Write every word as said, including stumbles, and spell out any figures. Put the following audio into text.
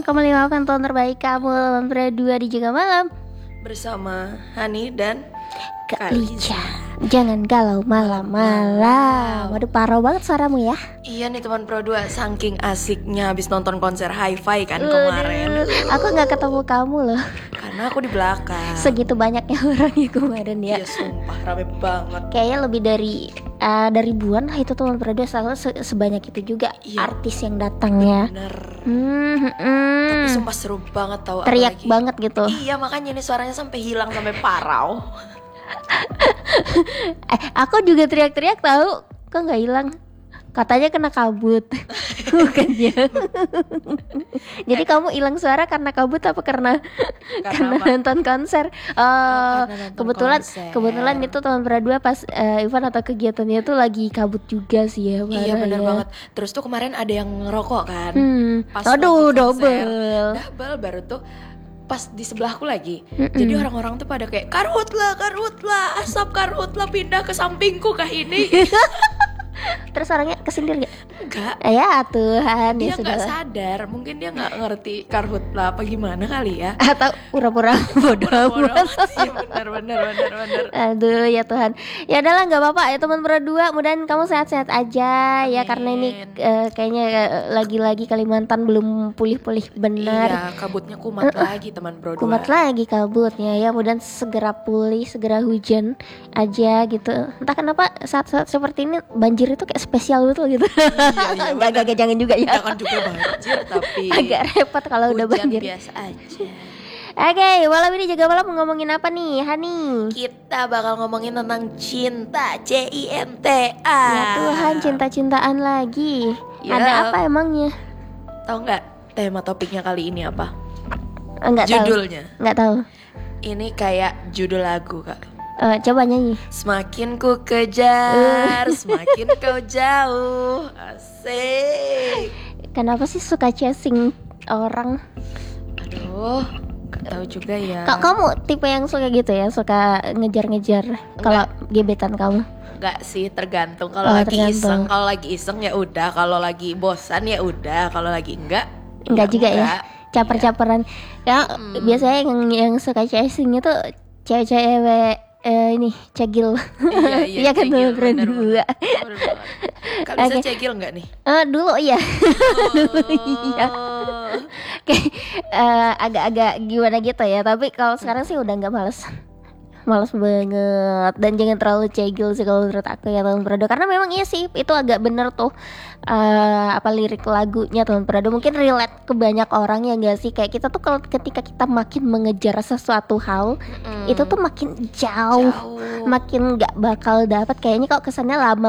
kembali makan tahun terbaik kamu Teman Berdua di Jaga Malam bersama Hani dan Kak Lica. Jangan galau malam-malam. Waduh, parah banget suaramu ya. Iya nih teman Pro dua, saking asiknya habis nonton konser Hi-Fi kan kemarin. Aku gak ketemu kamu loh, karena aku di belakang. segitu banyaknya orangnya kemarin ya. Iya sumpah, rame banget. Kayaknya lebih dari uh, dari ribuan lah itu teman Pro dua, selalu se- sebanyak itu juga Iya. artis yang datangnya. Bener. Hmm, hmm, hmm. Tapi sumpah seru banget tau. Teriak apalagi- banget gitu. Iya makanya ini suaranya sampai hilang, sampai parau. Eh, aku juga teriak-teriak tahu, kok nggak hilang? Katanya kena kabut, bukannya? Jadi kamu hilang suara karena kabut apa karena karena, apa? nonton konser? Oh, karena nonton kebetulan konser. kebetulan itu teman berdua pas uh, event atau kegiatannya tuh lagi kabut juga sih ya. Iya parah bener ya. banget. Terus tuh kemarin ada yang ngerokok kan. Hmm. Pas Aduh, lagi konser. double. Double baru tuh pas di sebelahku lagi. Mm-mm. Jadi orang-orang tuh pada kayak karhut lah, karhut lah, asap karhut lah, pindah ke sampingku kah ini? Terus orangnya kesindir gak? Enggak. Ya Tuhan, ya Dia nggak sudah. sadar, mungkin dia nggak ngerti karhut lah apa gimana kali ya. Atau pura-pura bodoh Bodoh amat. amat sih, bener bener bener bener. Aduh ya Tuhan. Ya udahlah, nggak apa-apa ya teman berdua. Mudahan kamu sehat-sehat aja ya, Amin. karena ini eh, kayaknya eh, lagi-lagi Kalimantan belum pulih-pulih benar. Iya, kabutnya kumat lagi teman Bro dua. Kumat lagi kabutnya ya. Mudahan segera pulih, segera hujan aja gitu. Entah kenapa saat-saat seperti ini banjir itu kayak spesial betul gitu. Iya, iya, Gak, gak, gak, jangan juga ya. Jangan juga banjir tapi Agak repot kalau udah hujan banjir. biasa aja. Oke, malam ini Jaga Malam mau ngomongin apa nih, Hani? Kita bakal ngomongin tentang cinta, C I N T A. Ya Tuhan, cinta-cintaan lagi. Ya. Ada apa emangnya? Tahu nggak tema topiknya kali ini apa? Enggak tahu. Judulnya. Enggak tahu. Ini kayak judul lagu kak. Eh, coba nyanyi. Semakin ku kejar, semakin kau jauh. Asik. Kenapa sih suka chasing orang? Aduh, gak tahu juga ya. Kak, kamu tipe yang suka gitu ya, suka ngejar-ngejar kalau gebetan kamu? Enggak sih, tergantung. Kalau Oh, lagi tergantung. iseng, kalau lagi iseng ya udah. Kalau lagi bosan ya udah. Kalau lagi enggak, Enggak juga ya. enggak. Caper-caperan. Ya, Hmm. biasanya yang yang suka chasing itu cewek-cewek eh, ini cegil. Iya, iya, Iya kan cegil, teman bener berdua. Bener banget. Kak bisa Oke. cegil enggak nih? Eh, dulu iya. Dulu iya. Oh. Kayak eh, agak-agak gimana gitu ya. Tapi kalau sekarang sih udah nggak males. Males banget. Dan jangan terlalu cegil sih kalau menurut aku ya teman Prado. Karena memang iya sih, itu agak bener tuh eh, apa lirik lagunya teman Prado. Mungkin relate ke banyak orang ya nggak sih. Kayak kita tuh kalau ketika kita makin mengejar sesuatu hal, Mm-mm. itu tuh makin jauh, Jauh. makin nggak bakal dapat. Kayaknya kok kesannya lama